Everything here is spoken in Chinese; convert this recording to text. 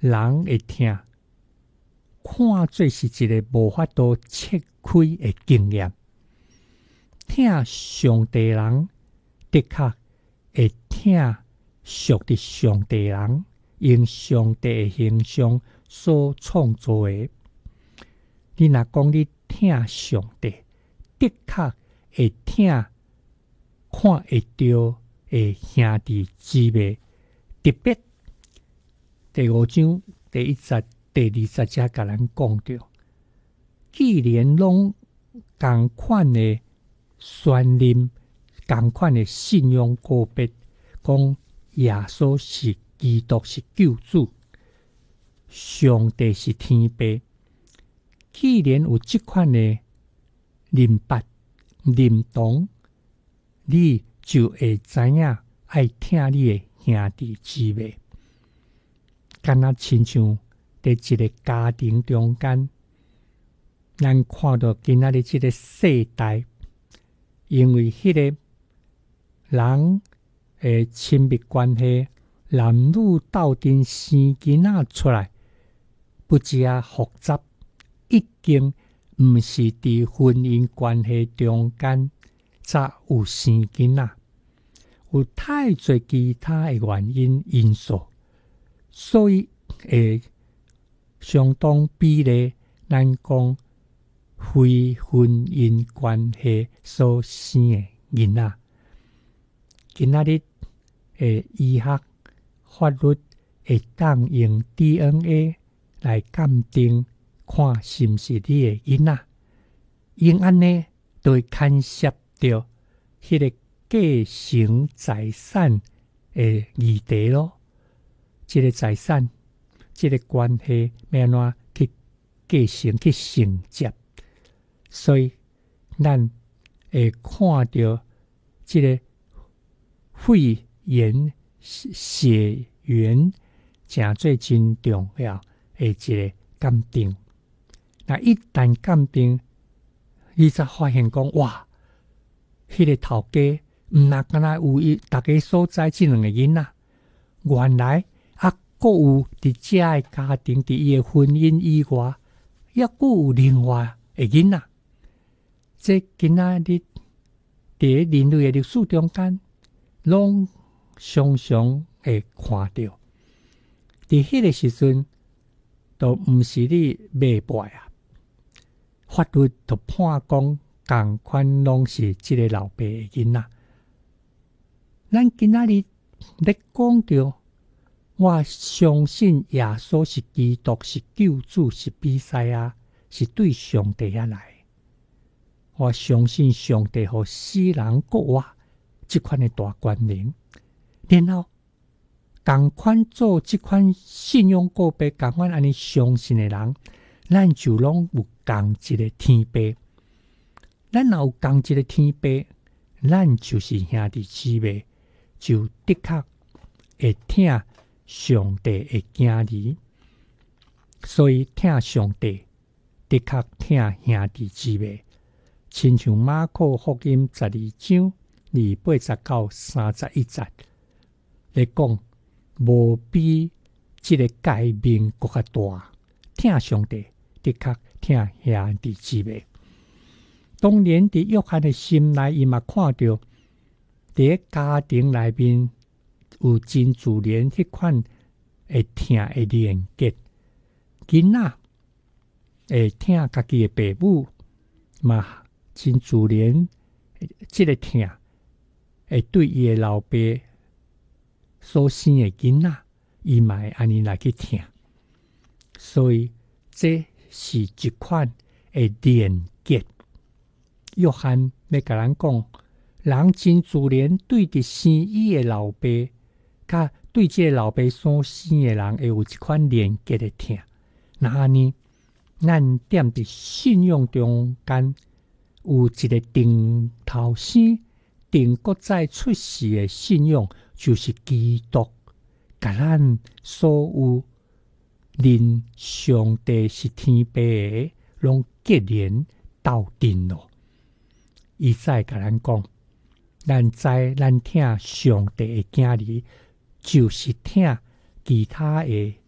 人会听，看做是一个无法度切开的经验。听上帝人，的确会听属的上帝人，用上帝的形象所创造的。你若讲你听上帝，的确会听看会到的兄弟姊妹，特别第5章第1节、第20节甲咱讲到，既然拢同款的宣念，同款的信仰告别，讲耶稣是基督是救主，上帝是天父。既然有这款的认捌认同，你就会知影爱听你的兄弟姊妹。敢若亲像在一个家庭中间，咱看到今仔日这个世代，因为迄个人的亲密关系，男女斗阵生囡仔出来，不只复杂，已经毋是伫婚姻关系中间才有生囡仔，有太多其他的原因素，所以会相当比例，咱讲非婚姻关系所生的囡仔。今仔日的医学法律会当用 DNA 来鉴定，看是毋是你的囡仔，因安尼就会牵涉到迄个继承财产的议题咯。这个财产，这个关系要安怎去继承去承接？所以咱会看到这个肺炎血缘诚做真重要的一个鉴定。那一旦鉴定，你才发现讲哇，迄个头家毋那敢若有伊大家所知这两个囡仔，原来还有伫遮的家庭，伫伊的婚姻以外，还有另外的囡仔。这今仔日伫人类的历史中间，拢常常会看到。伫迄个时阵，都毋是你袂败啊，法律就判讲同款拢是即个老爸的囡仔。咱今仔日咧讲到，我相信耶稣是基督，是救主，是弥赛亚，是对上帝而来。我相信上帝和世人国我这款的大关联，然后同款做这款信仰告别，同款安尼相信的人，咱就拢有同一个天父。咱若有同一个天父，咱就是兄弟姊妹，就的确会听上帝的经理，所以听上帝的确听兄弟姊妹，亲像马可福音12章28到31节来讲，无比这个界面更较大。听上帝的确听兄弟姊妹。当年伫约翰的心内，伊嘛看到伫家庭内面有真自然迄款会听的连结，囡仔会听家己的父母嘛，真自然即个听会对伊的老爸所生的囡仔，伊嘛会安尼来去听，所以这是一款的连结。约翰要甲咱讲，人真自然对着生伊的老爸，甲对这个老爸所生的人会有一款连结的听。那安尼，咱踮伫信仰中间有一个顶头先、顶国再出世的信仰，就是基督，甲咱所有认上帝是天父的，拢结连斗阵咯。伊再甲咱讲，咱知咱听上帝的经理，就是听其他的